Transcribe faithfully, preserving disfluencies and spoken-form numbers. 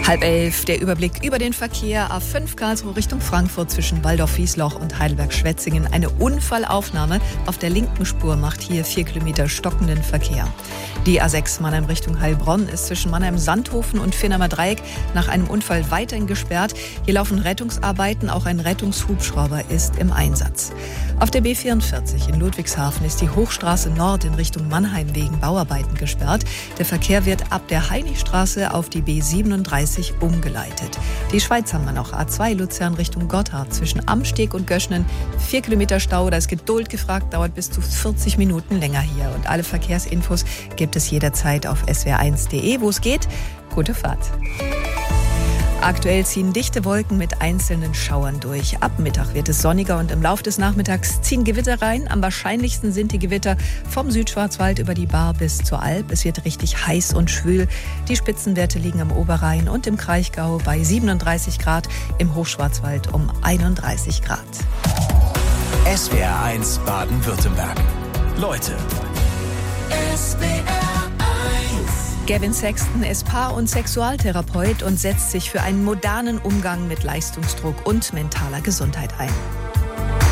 Halb elf, der Überblick über den Verkehr. A fünf Karlsruhe Richtung Frankfurt zwischen Waldorf-Wiesloch und Heidelberg-Schwetzingen. Eine Unfallaufnahme auf der linken Spur macht hier vier Kilometer stockenden Verkehr. Die A sechs Mannheim Richtung Heilbronn ist zwischen Mannheim-Sandhofen und Viernheimer Dreieck nach einem Unfall weiterhin gesperrt. Hier laufen Rettungsarbeiten, auch ein Rettungshubschrauber ist im Einsatz. Auf der B vierundvierzig in Ludwigshafen ist die Hochstraße Nord in Richtung Mannheim wegen Bauarbeiten gesperrt. Der Verkehr wird ab der Heinrichstraße auf die B siebenunddreißig umgeleitet. Die Schweiz haben wir noch. A zwei Luzern Richtung Gotthard zwischen Amsteg und Göschnen. Vier Kilometer Stau, da ist Geduld gefragt, dauert bis zu vierzig Minuten länger hier. Und alle Verkehrsinfos gibt es jederzeit auf s w r eins punkt d e, wo es geht. Gute Fahrt. Aktuell ziehen dichte Wolken mit einzelnen Schauern durch. Ab Mittag wird es sonniger und im Laufe des Nachmittags ziehen Gewitter rein. Am wahrscheinlichsten sind die Gewitter vom Südschwarzwald über die Baar bis zur Alb. Es wird richtig heiß und schwül. Die Spitzenwerte liegen am Oberrhein und im Kraichgau bei siebenunddreißig Grad, im Hochschwarzwald um einunddreißig Grad. S W R eins Baden-Württemberg. Leute. S W R Gavin Sexton ist Paar- und Sexualtherapeut und setzt sich für einen modernen Umgang mit Leistungsdruck und mentaler Gesundheit ein.